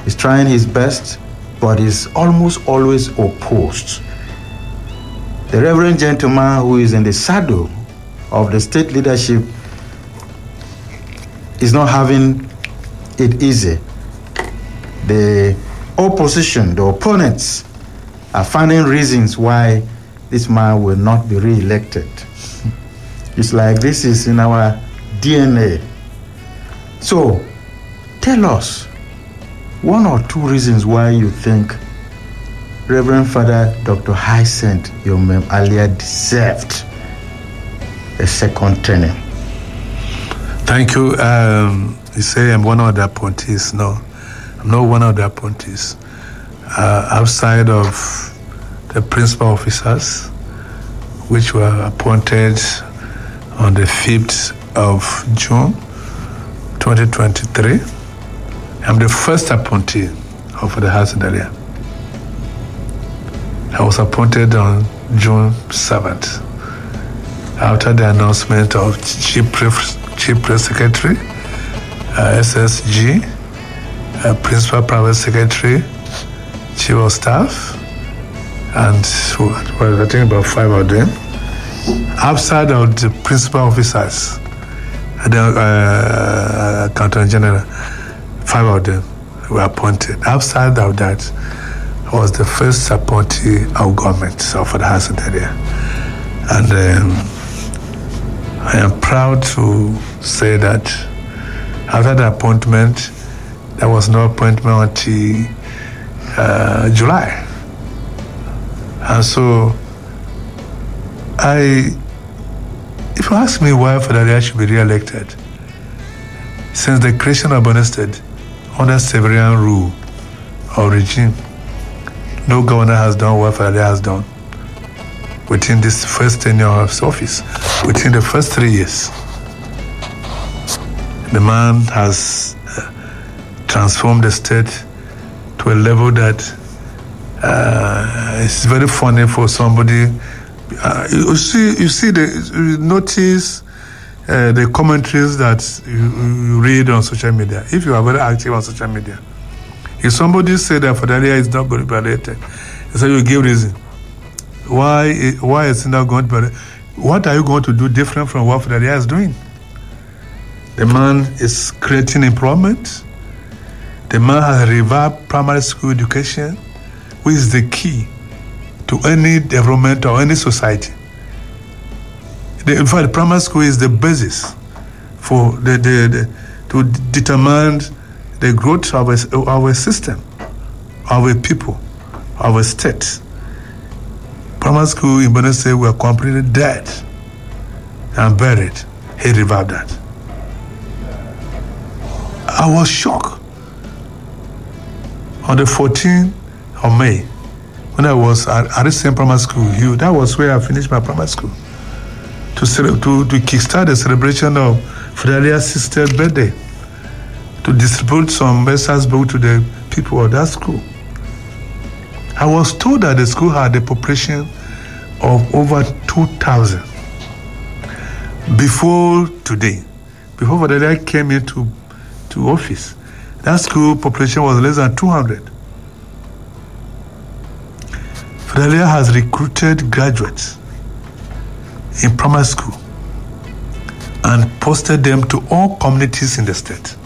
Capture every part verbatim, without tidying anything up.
He's trying his best, but is almost always opposed. The reverend gentleman who is in the saddle of the state leadership is not having it easy. The opposition, the opponents, are finding reasons why this man will not be re-elected. It's like this is in our D N A. So, tell us one or two reasons why you think Reverend Father Doctor Hyacinth Yomem Alia deserved a second tenure. Thank you. Um, you say I'm one of the appointees. No, I'm not one of the appointees. Uh, outside of the principal officers, which were appointed on the fifth of June, twenty twenty-three, I'm the first appointee of the Hyacinth Alia. I was appointed on June seventh, after the announcement of Chief Press, Chief Press Secretary, uh, S S G, uh, Principal Private Secretary, Chief of Staff, and well, I think about five of them. Outside of the principal officers, the uh, Accountant General, five of them were appointed. Outside of that, I was the first appointee of government of the Hyacinth Alia. And um, I am proud to say that after the appointment, there was no appointment until uh, July. And so, I, if you ask me why Father Alia should be re-elected, since the creation of Borno State under Severian rule or regime, no governor has done what Father Alia has done within this first tenure of his office, within the first three years. The man has uh, transformed the state to a level that uh, it's very funny for somebody. Uh, you see, you see, the, you notice uh, the commentaries that you, you read on social media. If you are very active on social media, if somebody said that Father Alia is not going to be elected, so you give reason. Why, why is it not going to be elected? What are you going to do different from what Father Alia is doing? The man is creating employment. The man has revived primary school education, which is the key to any development or any society. The, in fact, primary school is the basis for the, the, the to determine the growth of our, our system, our people, our state. Primary school in Borno State were completely dead and buried. He revived that. I was shocked. On the fourteenth of May, when I was at, at the same primary school, you, that was where I finished my primary school, to to to kickstart the celebration of Father Alia's sister's birthday, to distribute some messages book to the people of that school. I was told that the school had a population of over two thousand. Before today, before Father Alia came into to office, that school population was less than two hundred. Father Alia has recruited graduates in primary school and posted them to all communities in the state.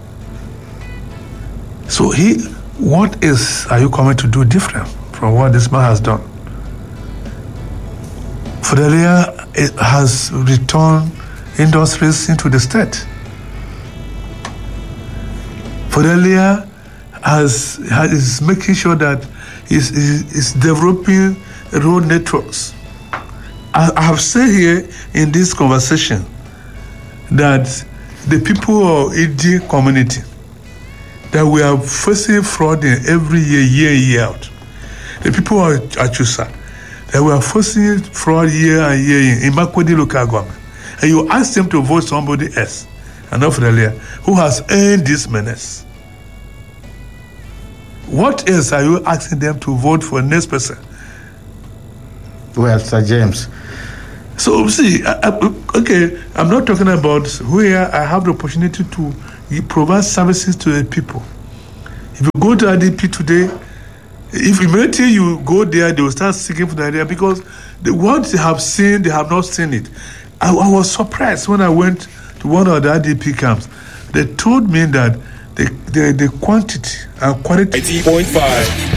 So he, what is are you coming to do different from what this man has done? Father Alia has returned industries into the state. Father Alia has, has is making sure that is is developing road networks. I, I have said here in this conversation that the people of Idi community that we are facing fraud in every year, year in, year out. The people of Achusa that we are facing fraud year and year in, in Makurdi local government. And you ask them to vote somebody else, and not Father Alia, who has earned this menace. What else are you asking them to vote for next person? Well, Sir James. So, see, I, I, okay, I'm not talking about where I have the opportunity to provide services to the people. If you go to I D P today, if immediately you go there, they will start seeking for the idea because the, what they have seen, they have not seen it. I, I was surprised when I went to one of the I D P camps. They told me that the, the, the quantity and quality... eighty point five